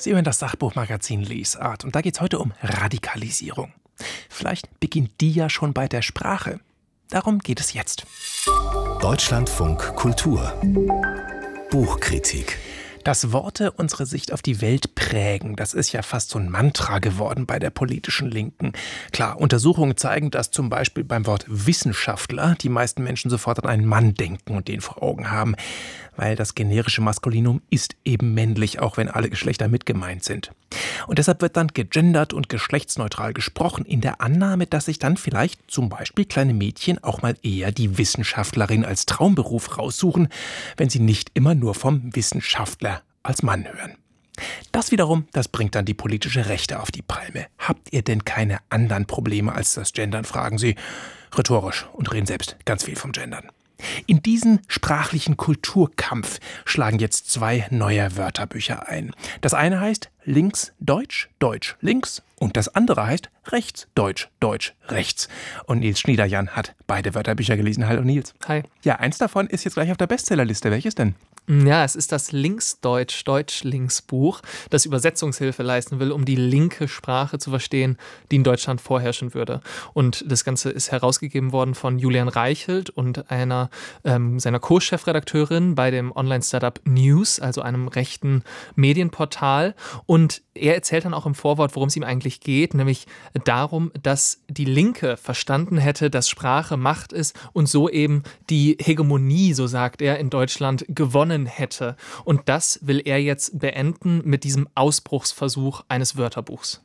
Sie hören das Sachbuchmagazin Lesart und da geht es heute um Radikalisierung. Vielleicht beginnt die ja schon bei der Sprache. Darum geht es jetzt. Deutschlandfunk Kultur Buchkritik. Dass Worte unsere Sicht auf die Welt prägen, das ist ja fast so ein Mantra geworden bei der politischen Linken. Klar, Untersuchungen zeigen, dass zum Beispiel beim Wort Wissenschaftler die meisten Menschen sofort an einen Mann denken und den vor Augen haben. Weil das generische Maskulinum ist eben männlich, auch wenn alle Geschlechter mit gemeint sind. Und deshalb wird dann gegendert und geschlechtsneutral gesprochen, in der Annahme, dass sich dann vielleicht zum Beispiel kleine Mädchen auch mal eher die Wissenschaftlerin als Traumberuf raussuchen, wenn sie nicht immer nur vom Wissenschaftler als Mann hören. Das wiederum, das bringt dann die politische Rechte auf die Palme. Habt ihr denn keine anderen Probleme als das Gendern, fragen sie rhetorisch und reden selbst ganz viel vom Gendern. In diesen sprachlichen Kulturkampf schlagen jetzt 2 neue Wörterbücher ein. Das eine heißt Links Deutsch, Deutsch links und das andere heißt Rechts Deutsch, Deutsch rechts. Und Nils Schniederjan hat beide Wörterbücher gelesen. Hallo Nils. Hi. Ja, eins davon ist jetzt gleich auf der Bestsellerliste. Welches denn? Ja, es ist das Linksdeutsch, Deutsch-Links-Buch, das Übersetzungshilfe leisten will, um die linke Sprache zu verstehen, die in Deutschland vorherrschen würde. Und das Ganze ist herausgegeben worden von Julian Reichelt und einer seiner Co-Chefredakteurin bei dem Online-Startup News, also einem rechten Medienportal. Und er erzählt dann auch im Vorwort, worum es ihm eigentlich geht, nämlich darum, dass die Linke verstanden hätte, dass Sprache Macht ist und so eben die Hegemonie, so sagt er, in Deutschland gewonnen hätte. Und das will er jetzt beenden mit diesem Ausbruchsversuch eines Wörterbuchs.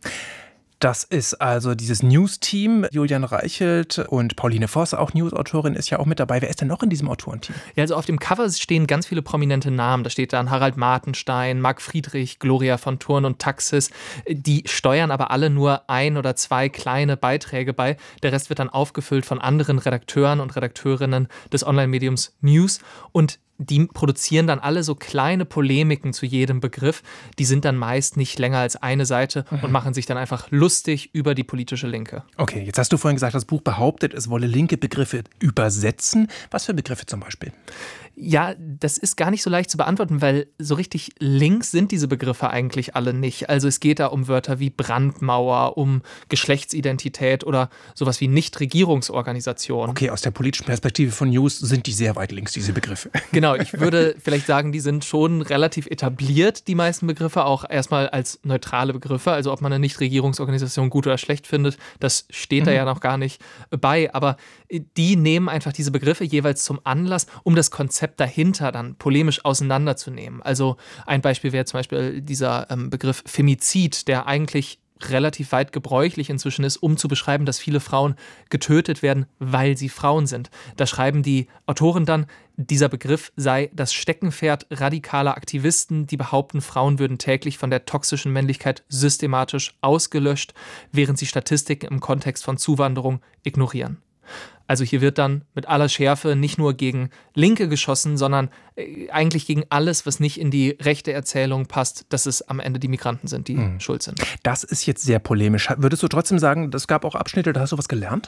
Das ist also dieses News-Team. Julian Reichelt und Pauline Voss, auch News-Autorin, ist ja auch mit dabei. Wer ist denn noch in diesem Autorenteam? Ja, also auf dem Cover stehen ganz viele prominente Namen. Da steht dann Harald Martenstein, Marc Friedrich, Gloria von Thurn und Taxis. Die steuern aber alle nur 1 oder 2 kleine Beiträge bei. Der Rest wird dann aufgefüllt von anderen Redakteuren und Redakteurinnen des Online-Mediums News. Und die produzieren dann alle so kleine Polemiken zu jedem Begriff. Die sind dann meist nicht länger als eine Seite und machen sich dann einfach lustig über die politische Linke. Okay, jetzt hast du vorhin gesagt, das Buch behauptet, es wolle linke Begriffe übersetzen. Was für Begriffe zum Beispiel? Ja, das ist gar nicht so leicht zu beantworten, weil so richtig links sind diese Begriffe eigentlich alle nicht. Also es geht da um Wörter wie Brandmauer, um Geschlechtsidentität oder sowas wie Nichtregierungsorganisation. Okay, aus der politischen Perspektive von News sind die sehr weit links, diese Begriffe. Genau, ich würde vielleicht sagen, die sind schon relativ etabliert, die meisten Begriffe, auch erstmal als neutrale Begriffe. Also ob man eine Nichtregierungsorganisation gut oder schlecht findet, das steht da ja noch gar nicht bei. Aber die nehmen einfach diese Begriffe jeweils zum Anlass, um das Konzept dahinter dann polemisch auseinanderzunehmen. Also ein Beispiel wäre zum Beispiel dieser Begriff Femizid, der eigentlich relativ weit gebräuchlich inzwischen ist, um zu beschreiben, dass viele Frauen getötet werden, weil sie Frauen sind. Da schreiben die Autoren dann, dieser Begriff sei das Steckenpferd radikaler Aktivisten, die behaupten, Frauen würden täglich von der toxischen Männlichkeit systematisch ausgelöscht, während sie Statistiken im Kontext von Zuwanderung ignorieren. Also hier wird dann mit aller Schärfe nicht nur gegen Linke geschossen, sondern eigentlich gegen alles, was nicht in die rechte Erzählung passt, dass es am Ende die Migranten sind, die schuld sind. Das ist jetzt sehr polemisch. Würdest du trotzdem sagen, es gab auch Abschnitte, da hast du was gelernt?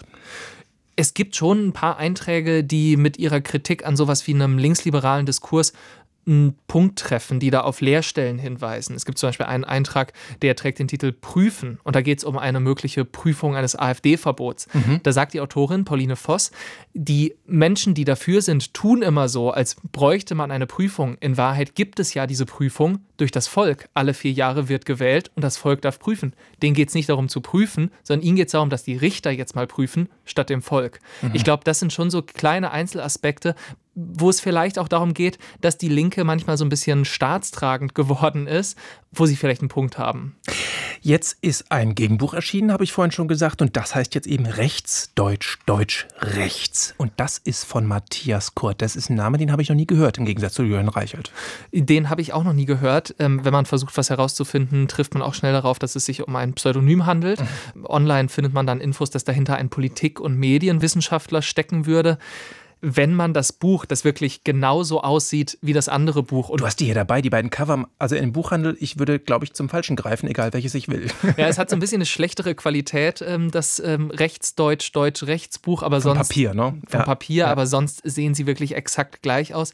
Es gibt schon ein paar Einträge, die mit ihrer Kritik an sowas wie einem linksliberalen Diskurs einen Punkt treffen, die da auf Leerstellen hinweisen. Es gibt zum Beispiel einen Eintrag, der trägt den Titel Prüfen und da geht es um eine mögliche Prüfung eines AfD-Verbots. Da sagt die Autorin Pauline Voss, die Menschen, die dafür sind, tun immer so, als bräuchte man eine Prüfung. In Wahrheit gibt es ja diese Prüfung durch das Volk. Alle 4 Jahre wird gewählt und das Volk darf prüfen. Denen geht es nicht darum zu prüfen, sondern ihnen geht es darum, dass die Richter jetzt mal prüfen, statt dem Volk. Ich glaube, das sind schon so kleine Einzelaspekte, wo es vielleicht auch darum geht, dass die Linke manchmal so ein bisschen staatstragend geworden ist, wo sie vielleicht einen Punkt haben. Jetzt ist ein Gegenbuch erschienen, habe ich vorhin schon gesagt, und das heißt jetzt eben Rechts, Deutsch, Deutsch, Rechts. Und das ist von Matthias Kurt. Das ist ein Name, den habe ich noch nie gehört, im Gegensatz zu Julian Reichelt. Den habe ich auch noch nie gehört. Wenn man versucht, was herauszufinden, trifft man auch schnell darauf, dass es sich um ein Pseudonym handelt. Online findet man dann Infos, dass dahinter ein Politik- und Medienwissenschaftler stecken würde. Wenn man das Buch, das wirklich genauso aussieht wie das andere Buch. Und du hast die hier dabei, die beiden Cover, also im Buchhandel, ich würde, glaube ich, zum Falschen greifen, egal welches ich will. Ja, es hat so ein bisschen eine schlechtere Qualität, das Rechtsdeutsch, Deutsch-Rechtsbuch, aber von sonst... Papier, ne? Von Papier, aber sonst sehen sie wirklich exakt gleich aus.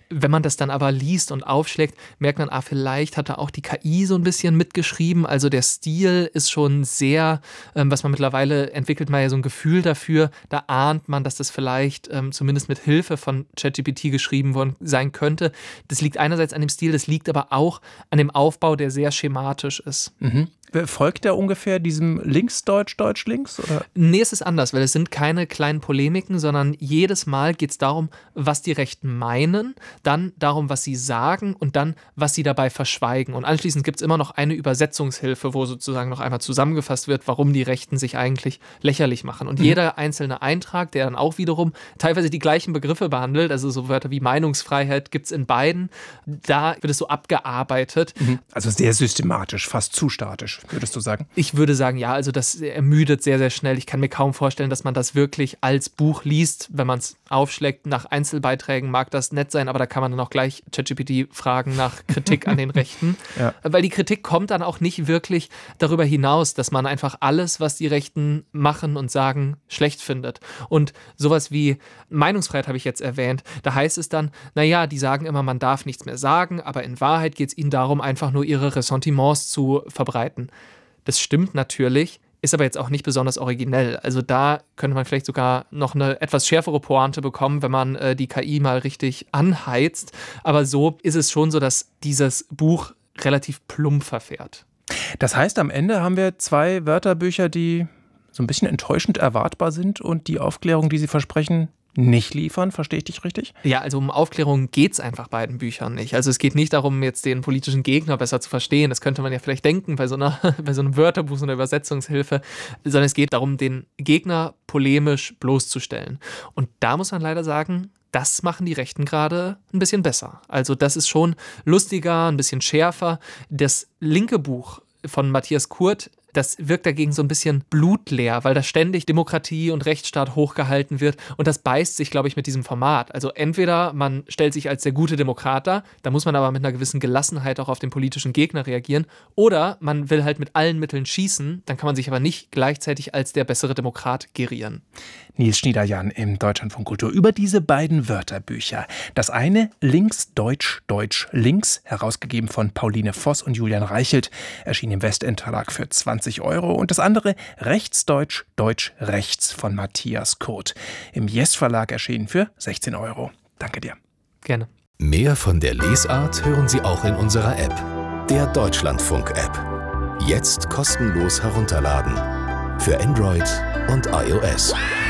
Wenn man das dann aber liest und aufschlägt, merkt man, vielleicht hat da auch die KI so ein bisschen mitgeschrieben. Also der Stil ist schon sehr, was man mittlerweile entwickelt, man ja so ein Gefühl dafür, da ahnt man, dass das vielleicht zumindest mit Hilfe von ChatGPT geschrieben worden sein könnte. Das liegt einerseits an dem Stil, das liegt aber auch an dem Aufbau, der sehr schematisch ist. Mhm. Folgt der ungefähr diesem Linksdeutsch, Deutsch-Links? Oder? Nee, es ist anders, weil es sind keine kleinen Polemiken, sondern jedes Mal geht es darum, was die Rechten meinen, dann darum, was sie sagen und dann, was sie dabei verschweigen. Und anschließend gibt es immer noch eine Übersetzungshilfe, wo sozusagen noch einmal zusammengefasst wird, warum die Rechten sich eigentlich lächerlich machen. Und jeder einzelne Eintrag, der dann auch wiederum teilweise die gleichen Begriffe behandelt, also so Wörter wie Meinungsfreiheit gibt es in beiden, da wird es so abgearbeitet. Also sehr systematisch, fast zu statisch, würdest du sagen? Ich würde sagen, ja, also das ermüdet sehr, sehr schnell. Ich kann mir kaum vorstellen, dass man das wirklich als Buch liest. Wenn man es aufschlägt nach Einzelbeiträgen, mag das nett sein, aber da kann man dann auch gleich ChatGPT fragen nach Kritik an den Rechten. Ja. Weil die Kritik kommt dann auch nicht wirklich darüber hinaus, dass man einfach alles, was die Rechten machen und sagen, schlecht findet. Und sowas wie Meinungsfreiheit habe ich jetzt erwähnt. Da heißt es dann, naja, die sagen immer, man darf nichts mehr sagen, aber in Wahrheit geht es ihnen darum, einfach nur ihre Ressentiments zu verbreiten. Das stimmt natürlich, ist aber jetzt auch nicht besonders originell. Also da könnte man vielleicht sogar noch eine etwas schärfere Pointe bekommen, wenn man die KI mal richtig anheizt. Aber so ist es schon so, dass dieses Buch relativ plump verfährt. Das heißt, am Ende haben wir 2 Wörterbücher, die so ein bisschen enttäuschend erwartbar sind und die Aufklärung, die sie versprechen, nicht liefern. Verstehe ich dich richtig? Ja, also um Aufklärung geht es einfach bei den Büchern nicht. Also es geht nicht darum, jetzt den politischen Gegner besser zu verstehen. Das könnte man ja vielleicht denken bei so einem Wörterbuch, so einer Übersetzungshilfe. Sondern es geht darum, den Gegner polemisch bloßzustellen. Und da muss man leider sagen, das machen die Rechten gerade ein bisschen besser. Also das ist schon lustiger, ein bisschen schärfer. Das linke Buch von Matthias Kurt, das wirkt dagegen so ein bisschen blutleer, weil da ständig Demokratie und Rechtsstaat hochgehalten wird und das beißt sich, glaube ich, mit diesem Format. Also entweder man stellt sich als der gute Demokrat dar, da muss man aber mit einer gewissen Gelassenheit auch auf den politischen Gegner reagieren, oder man will halt mit allen Mitteln schießen, dann kann man sich aber nicht gleichzeitig als der bessere Demokrat gerieren. Nils Schniederjan im Deutschlandfunk Kultur über diese beiden Wörterbücher. Das eine Linksdeutsch, Deutsch-Links, herausgegeben von Pauline Voss und Julian Reichelt, erschien im Westend Verlag für 20 €. Und das andere Rechtsdeutsch, Deutsch-Rechts von Matthias Kurt. Im Yes Verlag erschienen für 16 €. Danke dir. Gerne. Mehr von der Lesart hören Sie auch in unserer App, der Deutschlandfunk-App. Jetzt kostenlos herunterladen. Für Android und iOS.